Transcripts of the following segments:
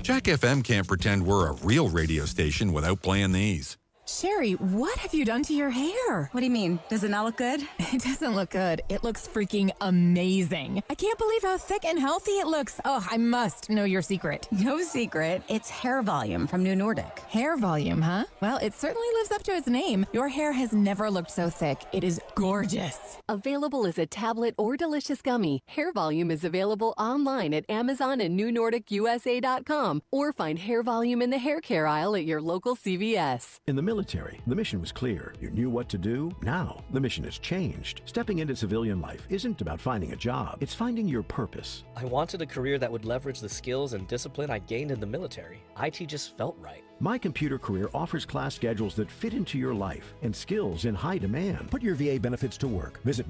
Jack FM can't pretend we're a real radio station without playing these. Sherry, what have you done to your hair? What do you mean? Does it not look good? It doesn't look good. It looks freaking amazing. I can't believe how thick and healthy it looks. Oh, I must know your secret. No secret. It's Hair Volume from New Nordic. Hair volume, huh? Well, it certainly lives up to its name. Your hair has never looked so thick. It is gorgeous. Available as a tablet or delicious gummy, Hair Volume is available online at Amazon and NewNordicUSA.com, or find Hair Volume in the hair care aisle at your local CVS. In the military, the mission was clear. You knew what to do. Now, the mission has changed. Stepping into civilian life isn't about finding a job. It's finding your purpose. I wanted a career that would leverage the skills and discipline I gained in the military. IT just felt right. My Computer Career offers class schedules that fit into your life and skills in high demand. Put your VA benefits to work. Visit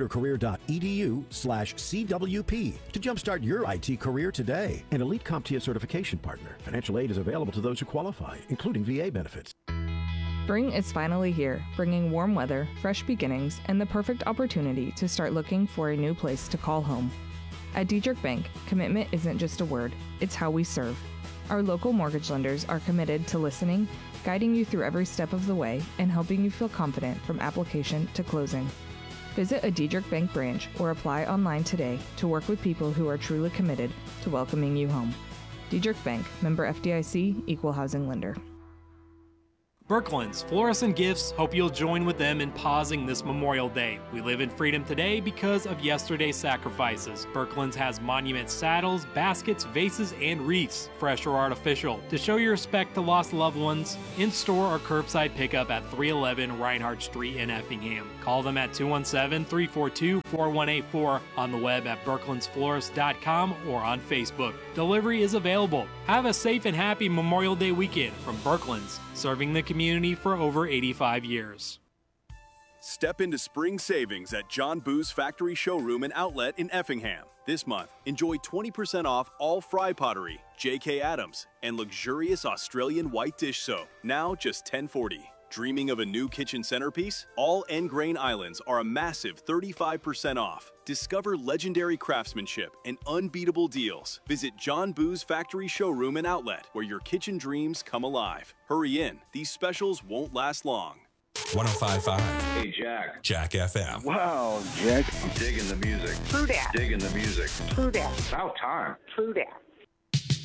mycomputercareer.edu/CWP to jumpstart your IT career today. An Elite CompTIA certification partner. Financial aid is available to those who qualify, including VA benefits. Spring is finally here, bringing warm weather, fresh beginnings, and the perfect opportunity to start looking for a new place to call home. At Diedrich Bank, commitment isn't just a word, it's how we serve. Our local mortgage lenders are committed to listening, guiding you through every step of the way, and helping you feel confident from application to closing. Visit a Diedrich Bank branch or apply online today to work with people who are truly committed to welcoming you home. Diedrich Bank, member FDIC, equal housing lender. Birkeland's Florists and Gifts hope you'll join with them in pausing this Memorial Day. We live in freedom today because of yesterday's sacrifices. Birkeland's has monument saddles, baskets, vases, and wreaths, fresh or artificial. To show your respect to lost loved ones, in-store or curbside pickup at 311 Reinhardt Street in Effingham. Call them at 217-342-4184, on the web at birkelandsflorist.com or on Facebook. Delivery is available. Have a safe and happy Memorial Day weekend from Birkeland's, serving the community for over 85 years. Step into spring savings at John Boo's Factory Showroom and Outlet in Effingham. This month, enjoy 20% off all fry pottery, J.K. Adams, and luxurious Australian white dish soap, now just $10.40. Dreaming of a new kitchen centerpiece? All Engrain Islands are a massive 35% off. Discover legendary craftsmanship and unbeatable deals. Visit John Boo's Factory Showroom and Outlet, where your kitchen dreams come alive. Hurry in. These specials won't last long. 105.5. Hey, Jack. Jack FM. Wow, Jack. I'm digging the music. True that. Digging the music. True that. About time. True that.